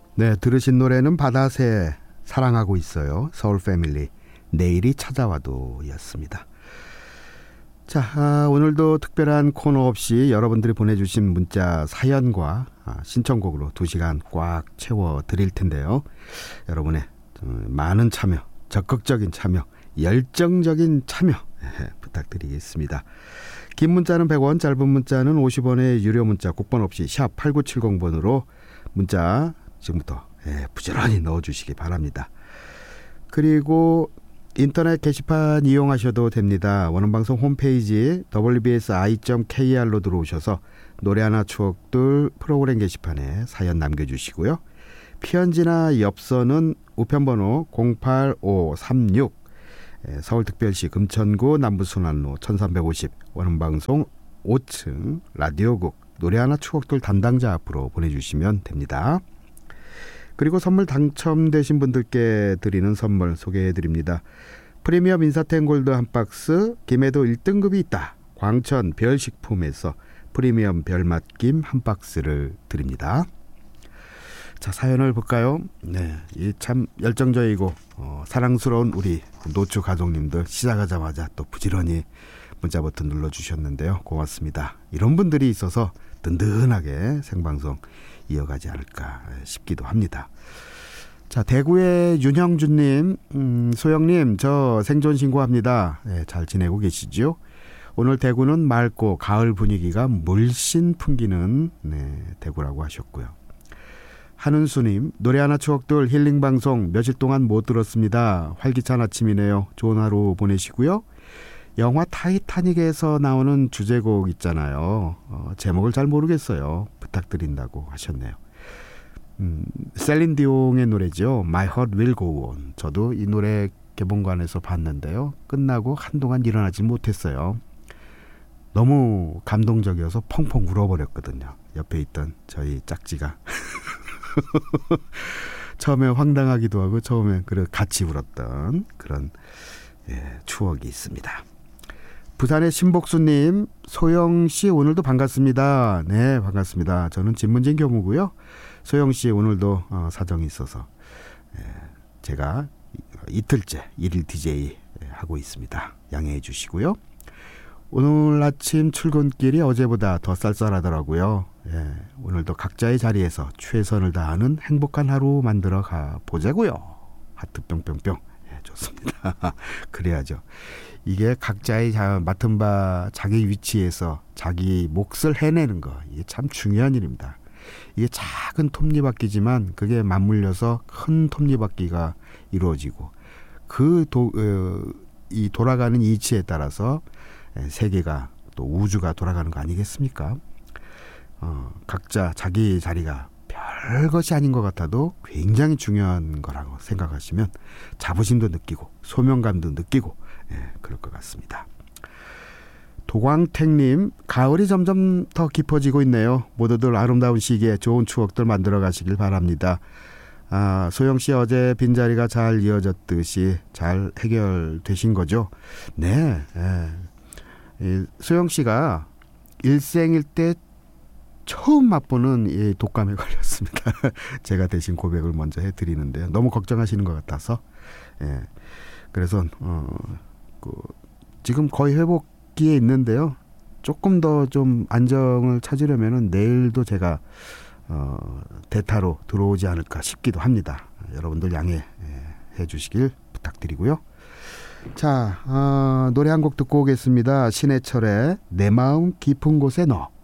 네, 들으신 노래는 바다새 사랑하고 있어요. 서울 패밀리 내일이 찾아와도 였습니다. 자, 오늘도 특별한 코너 없이 여러분들이 보내주신 문자 사연과 신청곡으로 2시간 꽉 채워드릴 텐데요. 여러분의 많은 참여, 적극적인 참여, 열정적인 참여 부탁드리겠습니다. 긴 문자는 100원, 짧은 문자는 50원의 유료 문자 국번 없이 샵 8970번으로 문자 지금부터 부지런히 넣어주시기 바랍니다. 그리고 인터넷 게시판 이용하셔도 됩니다. 원음방송 홈페이지 wbsi.kr로 들어오셔서 노래 하나 추억들 프로그램 게시판에 사연 남겨주시고요. 편지나 엽서는 우편번호 08536 서울특별시 금천구 남부순환로 1350 원음방송 5층 라디오국 노래 하나 추억들 담당자 앞으로 보내주시면 됩니다. 그리고 선물 당첨되신 분들께 드리는 선물 소개해드립니다. 프리미엄 인사텐 골드 한 박스, 김해도 1등급이 있다. 광천 별식품에서 프리미엄 별맛김 한 박스를 드립니다. 자, 사연을 볼까요? 네, 이 참 열정적이고 사랑스러운 우리 노추 가족님들 시작하자마자 또 부지런히 문자 버튼 눌러주셨는데요. 고맙습니다. 이런 분들이 있어서 든든하게 생방송 이어가지 않을까 싶기도 합니다. 자, 대구의 윤형준님, 소영님, 저 생존 신고합니다. 네, 잘 지내고 계시죠? 오늘 대구는 맑고 가을 분위기가 물씬 풍기는 대구라고 하셨고요. 한은수님, 노래 하나 추억들 힐링 방송 며칠 동안 못 들었습니다. 활기찬 아침이네요. 좋은 하루 보내시고요. 영화 타이타닉에서 나오는 주제곡 있잖아요. 제목을 잘 모르겠어요. 부탁드린다고 하셨네요. 셀린 디옹의 노래죠. My Heart Will Go On. 저도 이 노래 개봉관에서 봤는데요. 끝나고 한동안 일어나지 못했어요. 너무 감동적이어서 펑펑 울어버렸거든요. 옆에 있던 저희 짝지가. 처음에 황당하기도 하고 처음에 같이 울었던 그런 추억이 있습니다. 부산의 신복수님, 소영씨 오늘도 반갑습니다. 네, 반갑습니다. 저는 진문진 교무고요. 소영씨 오늘도 사정이 있어서 제가 이틀째 1일 DJ 하고 있습니다. 양해해 주시고요. 오늘 아침 출근길이 어제보다 더 쌀쌀하더라고요. 오늘도 각자의 자리에서 최선을 다하는 행복한 하루 만들어 가보자고요. 하트 뿅뿅뿅. 좋습니다. 그래야죠. 이게 각자의 맡은 바 자기 위치에서 자기 몫을 해내는 거, 이게 참 중요한 일입니다. 이게 작은 톱니바퀴지만 그게 맞물려서 큰 톱니바퀴가 이루어지고 이 돌아가는 이치에 따라서 세계가 또 우주가 돌아가는 거 아니겠습니까? 각자 자기 자리가 별것이 아닌 것 같아도 굉장히 중요한 거라고 생각하시면 자부심도 느끼고 소명감도 느끼고 그럴 것 같습니다. 도광택님, 가을이 점점 더 깊어지고 있네요. 모두들 아름다운 시기에 좋은 추억들 만들어 가시길 바랍니다. 소영씨 어제 빈자리가 잘 이어졌듯이 잘 해결되신 거죠? 네. 소영씨가 일생일 때 처음 맛보는 이 독감에 걸렸습니다. 제가 대신 고백을 먼저 해드리는데요. 너무 걱정하시는 것 같아서 그래서 지금 거의 회복기에 있는데요. 조금 더 좀 안정을 찾으려면은 내일도 제가 대타로 들어오지 않을까 싶기도 합니다. 여러분들 양해해 주시길 부탁드리고요. 자, 노래 한 곡 듣고 오겠습니다. 신해철의 내 마음 깊은 곳에 너.